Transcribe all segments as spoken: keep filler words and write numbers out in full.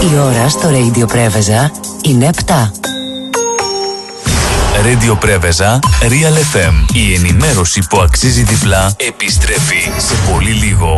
Η ώρα στο Radio Πρέβεζα είναι επτά. Radio Πρέβεζα, Real εφ εμ. Η ενημέρωση που αξίζει διπλά επιστρέφει σε πολύ λίγο.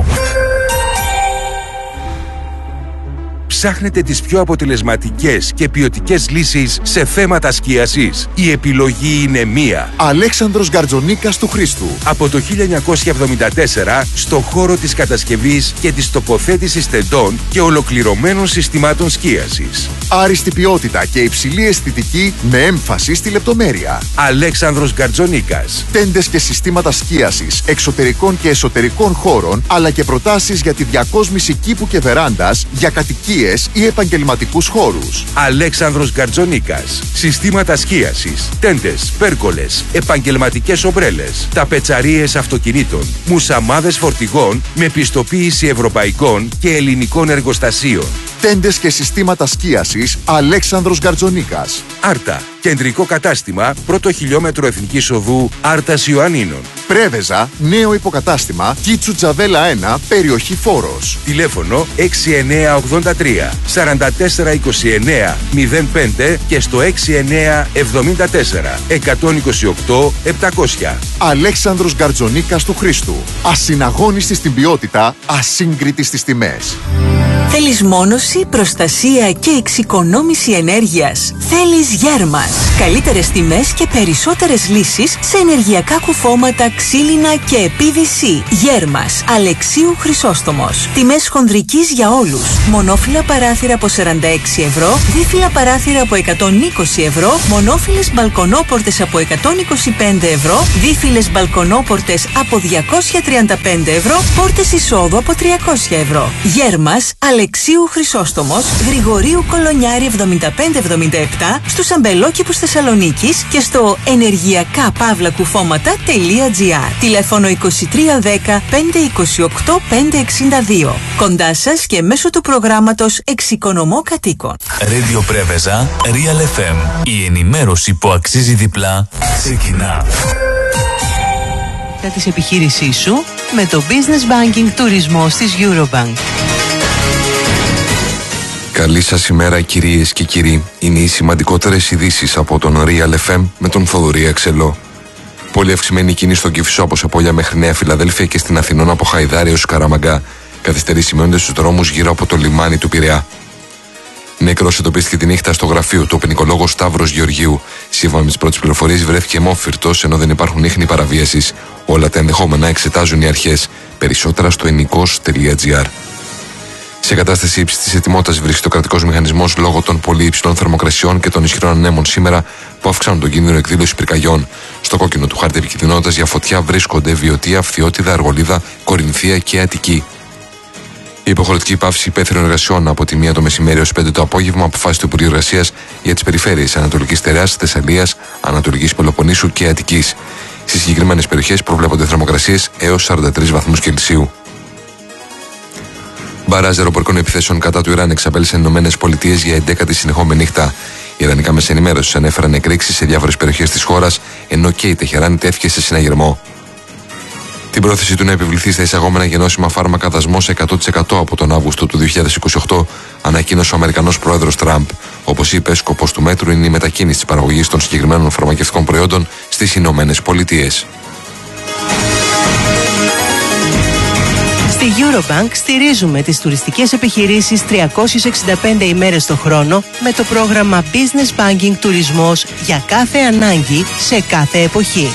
Ψάχνετε τις πιο αποτελεσματικές και ποιοτικές λύσεις σε θέματα σκίασης? Η επιλογή είναι μία. Αλέξανδρος Γκαρτζονίκας του Χρήστου. Από το χίλια εννιακόσια εβδομήντα τέσσερα στο χώρο της κατασκευής και της τοποθέτησης τεντών και ολοκληρωμένων συστημάτων σκίασης. Άριστη ποιότητα και υψηλή αισθητική με έμφαση στη λεπτομέρεια. Αλέξανδρος Γκαρτζονίκας. Τέντες και συστήματα σκίασης εξωτερικών και εσωτερικών χώρων, αλλά και προτάσεις για τη διακόσμηση κήπου και βεράντας για κατοικίες ή επαγγελματικούς χώρους. Αλέξανδρος Γκαρτζονίκας. Συστήματα σκίασης, τέντες, πέρκολες, επαγγελματικές ομπρέλες, ταπετσαρίες αυτοκινήτων, μουσαμάδες φορτηγών με πιστοποίηση ευρωπαϊκών και ελληνικών εργοστασίων. Τέντες και συστήματα σκίασης Αλέξανδρος Γκαρτζονίκας. Άρτα. Κεντρικό κατάστημα, πρώτο χιλιόμετρο Εθνικής Οδού Άρτας Ιωαννίνων. Πρέβεζα, νέο υποκατάστημα, Κίτσου Τζαβέλα ένα, περιοχή Φόρος. Τηλέφωνο έξι εννιά ογδόντα τρία σαράντα τέσσερα είκοσι εννιά μηδέν πέντε και στο έξι εννιά εβδομήντα τέσσερα εκατόν είκοσι οκτώ επτακόσια. Αλέξανδρος Γκαρτζονίκας του Χρήστου. Ασυναγώνιστη στην ποιότητα, ασύγκριτη στις τιμές. Θέλεις μόνωση, προστασία και εξοικονόμηση ενέργειας? Θέλεις Γέρμας. Καλύτερες τιμές και περισσότερες λύσεις σε ενεργειακά κουφώματα, ξύλινα και πι βι σι. Γέρμας. Αλεξίου Χρυσόστομος. Τιμές χονδρικής για όλους. Μονόφυλλα παράθυρα από σαράντα έξι ευρώ, δίφυλλα παράθυρα από εκατόν είκοσι ευρώ, μονόφυλλες μπαλκονόπορτες από εκατόν είκοσι πέντε ευρώ, δίφυλλες μπαλκονόπορτες από διακόσια τριάντα πέντε ευρώ, πόρτες εισόδου από τριακόσια ευρώ. Γέρμας. Αλεξίου Χρυσόστομος, Γρηγορίου Κολονιάρη εβδομήντα πέντε εβδομήντα επτά, στους αμπελόκηπους Θεσσαλονίκης και στο ενεργειακά παύλα κουφώματα τελεία τζι άρ. Τηλέφωνο είκοσι τρία δέκα πεντακόσια είκοσι οκτώ πεντακόσια εξήντα δύο. Κοντά σας και μέσω του προγράμματος Εξοικονομώ Κατοίκων. Radio Πρέβεζα, Real εφ εμ. Η ενημέρωση που αξίζει διπλά ξεκινά. Της επιχείρησής σου με το Business Banking Τουρισμός της Eurobank. Καλή σας ημέρα κυρίες και κύριοι. Είναι οι σημαντικότερες ειδήσεις από τον Real εφ εμ με τον Θοδωρή Αξελό. Πολύ αυξημένη κίνηση στον Κηφισό από Σαπόλια μέχρι Νέα Φιλαδέλφια και στην Αθηνών από Χαϊδάρη έως Καραμαγκά. Καθυστερήσεις σημειώνονται στους δρόμους γύρω από το λιμάνι του Πειραιά. Νεκρός εντοπίστηκε τη νύχτα στο γραφείο του. Ο ποινικολόγος Σταύρος Γεωργίου. Σύμφωνα με τις πρώτες πληροφορίες, βρέθηκε μόφυρτος ενώ δεν υπάρχουν ίχνη παραβίασης. Όλα τα ενδεχόμενα εξετάζουν οι αρχές. Περισσότερα στο ενικός τελεία τζι άρ. Σε κατάσταση ύψης ετοιμότητας βρίσκεται ο κρατικός μηχανισμός λόγω των πολύ υψηλών θερμοκρασιών και των ισχυρών ανέμων σήμερα που αυξάνουν τον κίνδυνο εκδήλωσης πυρκαγιών. Στο κόκκινο του χάρτη επικινδυνότητας για φωτιά βρίσκονται Βιωτία, Φθιώτιδα, Αργολίδα, Κορινθία και Αττική. Η υποχρεωτική πάυση υπαίθριων εργασιών από τη μία το μεσημέρι έως πέντε το απόγευμα αποφάσισε το Υπουργείο Εργασίας για τις περιφέρειες Ανατολικής Στερεάς, Θεσσαλίας, Ανατολικής Πελοποννήσου και Αττικής. Στις συγκεκριμένες περιοχές προβλέπονται θερμοκρασίες έως σαράντα τρεις βαθμούς Κελσίου. Μπαράζ αεροπορικών επιθέσεων κατά του Ιράν εξαπέλυσαν οι ΗΠΑ για εντέκατη συνεχόμενη νύχτα. Οι Ιρανικά μέσα ενημέρωσης ανέφεραν εκρήξεις σε διάφορες περιοχές της χώρας, ενώ και η Τεχεράνη τέθηκε σε συναγερμό. Την πρόθεση του να επιβληθεί στα εισαγόμενα γενώσιμα φάρμακα δασμός εκατό τοις εκατό από τον Αύγουστο του δύο χιλιάδες είκοσι οκτώ ανακοίνωσε ο Αμερικανός πρόεδρος Τραμπ. Όπως είπε, σκοπός του μέτρου είναι η μετακίνηση της παραγωγής των συγκεκριμένων φαρμακευτικών προϊόντων στις Ηνωμένες Πολιτείες. Στη Eurobank στηρίζουμε τις τουριστικές επιχειρήσεις τριακόσιες εξήντα πέντε ημέρες το χρόνο με το πρόγραμμα Business Banking Τουρισμός για κάθε ανάγκη σε κάθε εποχή.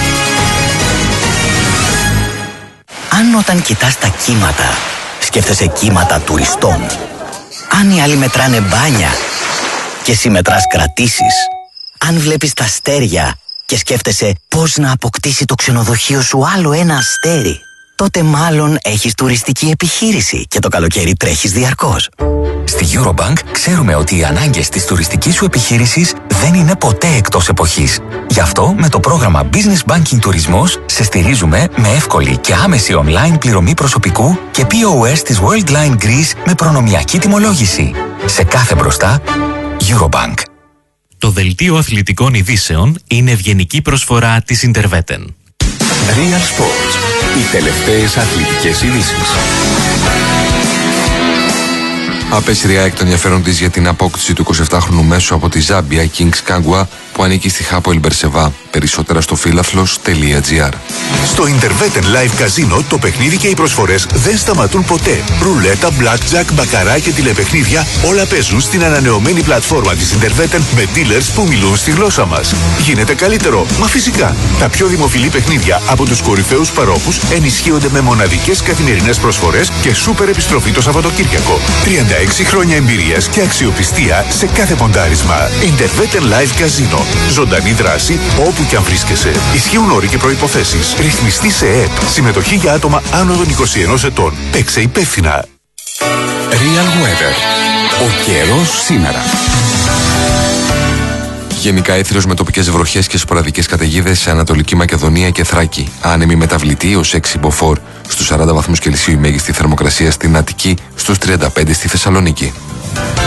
Αν όταν κοιτάς τα κύματα, σκέφτεσαι κύματα τουριστών. Αν οι άλλοι μετράνε μπάνια και εσύ μετράς κρατήσεις. Αν βλέπεις τα αστέρια και σκέφτεσαι πώς να αποκτήσει το ξενοδοχείο σου άλλο ένα αστέρι, τότε μάλλον έχεις τουριστική επιχείρηση και το καλοκαίρι τρέχεις διαρκώς. Στη Eurobank ξέρουμε ότι οι ανάγκες της τουριστικής σου επιχείρησης δεν είναι ποτέ εκτός εποχής. Γι' αυτό με το πρόγραμμα Business Banking Τουρισμός σε στηρίζουμε με εύκολη και άμεση online πληρωμή προσωπικού και πι ο ες της Worldline Greece με προνομιακή τιμολόγηση. Σε κάθε μπροστά, Eurobank. Το δελτίο αθλητικών ειδήσεων είναι ευγενική προσφορά της Interveten. Real Sports. Οι τελευταίες αθλητικές ειδήσεις. Απέσυρε εκ των ενδιαφέρον της για την απόκτηση του εικοσιεπτάχρονου μέσου από τη Ζάμπια Kings Kangwa που ανήκει στη Hapoel Beersheva. Περισσότερα στο φίλαθλος τελεία τζι άρ. Στο Interveten Live Casino το παιχνίδι και οι προσφορές δεν σταματούν ποτέ. Ρουλέτα, blackjack, μπακαρά και τηλεπαιχνίδια όλα παίζουν στην ανανεωμένη πλατφόρμα της Interveten με dealers που μιλούν στη γλώσσα μας. Γίνεται καλύτερο, μα φυσικά. Τα πιο δημοφιλή παιχνίδια από τους κορυφαίους παρόχους ενισχύονται με μοναδικές καθημερινές προσφορές και σούπερ επιστροφή το Σαββατοκύριακο. τριάντα έξι χρόνια εμπειρίας και αξιοπιστία σε κάθε ποντάρισμα. Interveten Live Casino. Ζωντανή δράση όπου και αν βρίσκεσαι. Ισχύουν όροι και προϋποθέσεις. Ρυθμιστή σε ΕΕΠ. Συμμετοχή για άτομα άνω των είκοσι ενός ετών. Παίξε υπεύθυνα. Real Weather. Ο καιρός σήμερα. Γενικά ήθριος με τοπικές βροχές και σποραδικές καταιγίδες σε Ανατολική Μακεδονία και Θράκη. Άνεμη μεταβλητή ως έξι μποφόρ. Στους σαράντα βαθμούς Κελσίου η μέγιστη θερμοκρασία στην Αττική, στους τριάντα πέντε στη Θεσσαλονίκη.